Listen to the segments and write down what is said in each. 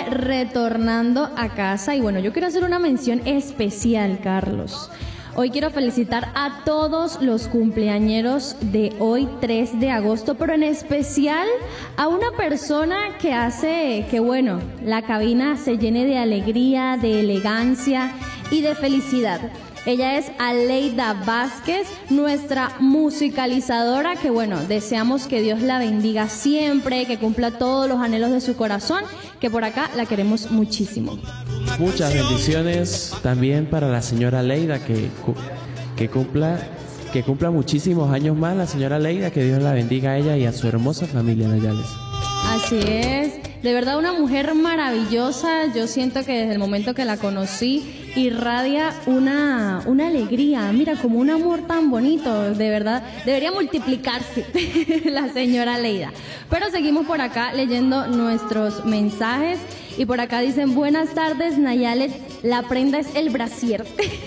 retornando a casa y bueno, yo quiero hacer una mención especial, Carlos. Hoy quiero felicitar a todos los cumpleañeros de hoy, 3 de agosto, pero en especial a una persona que hace que, bueno, la cabina se llene de alegría, de elegancia y de felicidad. Ella es Aleida Vázquez, nuestra musicalizadora, que bueno, deseamos que Dios la bendiga siempre, que cumpla todos los anhelos de su corazón, que por acá la queremos muchísimo. Muchas bendiciones también para la señora Aleida, que cumpla muchísimos años más la señora Aleida, que Dios la bendiga a ella y a su hermosa familia, Nayales. Así es, de verdad una mujer maravillosa. Yo siento que desde el momento que la conocí irradia una alegría, mira, como un amor tan bonito, de verdad, debería multiplicarse la señora Aleida. Pero seguimos por acá leyendo nuestros mensajes y por acá dicen: buenas tardes, Nayales, la prenda es el brasier.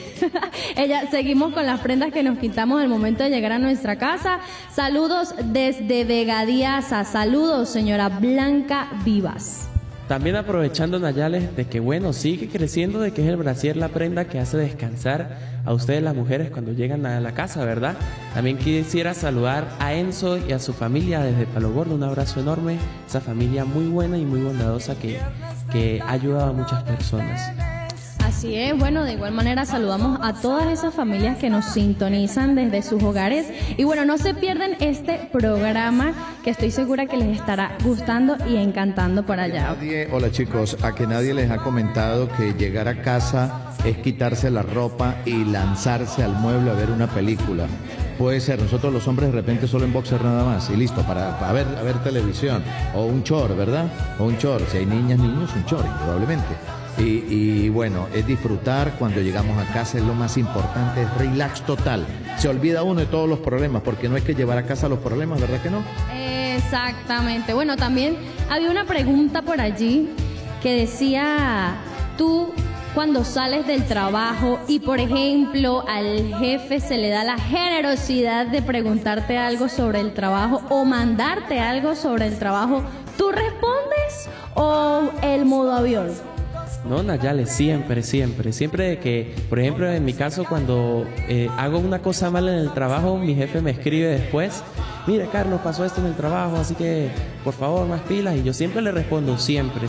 Seguimos con las prendas que nos quitamos al momento de llegar a nuestra casa. Saludos desde Vegadiasa. Saludos, señora Blanca Vivas. También aprovechando, Nayales, de que bueno, sigue creciendo, de que es el brasier la prenda que hace descansar a ustedes las mujeres cuando llegan a la casa, ¿verdad? También quisiera saludar a Enzo y a su familia desde Palo Gordo. Un abrazo enorme, esa familia muy buena y muy bondadosa que ha ayudado a muchas personas. Así es, bueno, de igual manera saludamos a todas esas familias que nos sintonizan desde sus hogares y bueno, no se pierden este programa que estoy segura que les estará gustando y encantando por allá. Hola chicos, a que nadie les ha comentado que llegar a casa es quitarse la ropa y lanzarse al mueble a ver una película. Puede ser, nosotros los hombres de repente solo en boxer nada más y listo, para ver televisión o un short, ¿verdad? O un short, si hay niñas, niños, un short, probablemente. Y bueno, es disfrutar cuando llegamos a casa, es lo más importante, es relax total. Se olvida uno de todos los problemas, porque no hay que llevar a casa los problemas, ¿verdad que no? Exactamente. Bueno, también había una pregunta por allí que decía: tú cuando sales del trabajo y por ejemplo al jefe se le da la generosidad de preguntarte algo sobre el trabajo o mandarte algo sobre el trabajo, ¿tú respondes o el modo avión? No, Nayales, siempre de que, por ejemplo, en mi caso, cuando hago una cosa mala en el trabajo, mi jefe me escribe después: mira, Carlos, pasó esto en el trabajo, así que por favor, más pilas. Y yo siempre le respondo, siempre.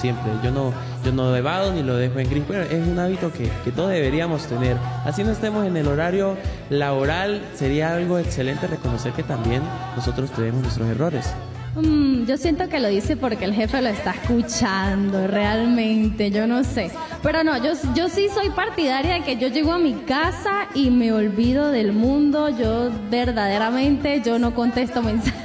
Yo no evado ni lo dejo en gris, pero es un hábito que todos deberíamos tener. Así no estemos en el horario laboral, sería algo excelente reconocer que también nosotros tenemos nuestros errores. Yo siento que lo dice porque el jefe lo está escuchando, realmente, yo no sé. Pero no, yo sí soy partidaria de que yo llego a mi casa y me olvido del mundo. Yo verdaderamente, yo no contesto mensajes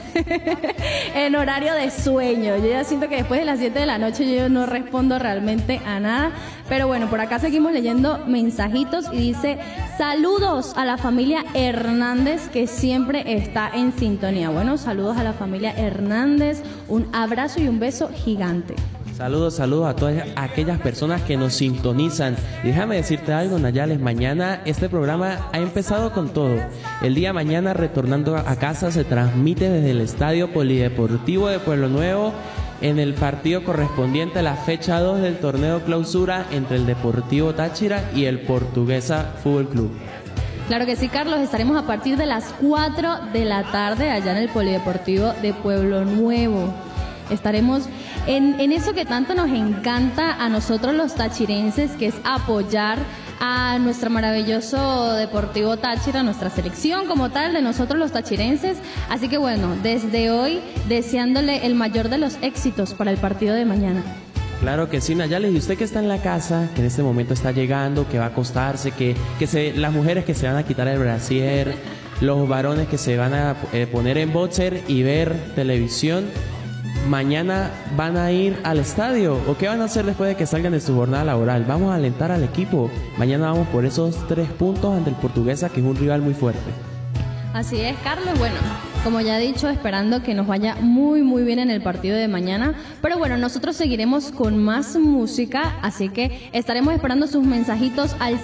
en horario de sueño. Yo ya siento que después de las 7 de la noche yo no respondo realmente a nada. Pero bueno, por acá seguimos leyendo mensajitos y dice: saludos a la familia Hernández que siempre está en sintonía. Bueno, saludos a la familia Hernández, un abrazo y un beso gigante. Saludos a todas aquellas personas que nos sintonizan. Y déjame decirte algo, Nayales, mañana este programa ha empezado con todo. El día mañana, retornando a casa, se transmite desde el Estadio Polideportivo de Pueblo Nuevo en el partido correspondiente a la fecha 2 del torneo clausura entre el Deportivo Táchira y el Portuguesa Fútbol Club. Claro que sí, Carlos, estaremos a partir de las 4 de la tarde allá en el Polideportivo de Pueblo Nuevo. Estaremos en eso que tanto nos encanta a nosotros los tachirenses, que es apoyar a nuestro maravilloso Deportivo Táchira, nuestra selección como tal de nosotros los tachirenses. Así que bueno, desde hoy deseándole el mayor de los éxitos para el partido de mañana. Claro que sí, Nayales, y usted que está en la casa, que en este momento está llegando, que va a acostarse, las mujeres que se van a quitar el brasier, los varones que se van a poner en boxer y ver televisión, mañana van a ir al estadio. ¿O qué van a hacer después de que salgan de su jornada laboral? Vamos a alentar al equipo. Mañana vamos por esos 3 puntos ante el Portuguesa, que es un rival muy fuerte. Así es, Carlos. Bueno, como ya he dicho, esperando que nos vaya muy bien en el partido de mañana. Pero bueno, nosotros seguiremos con más música, así que estaremos esperando sus mensajitos al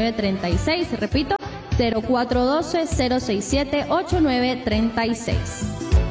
0412-067-8936. Repito, 0412-067-8936.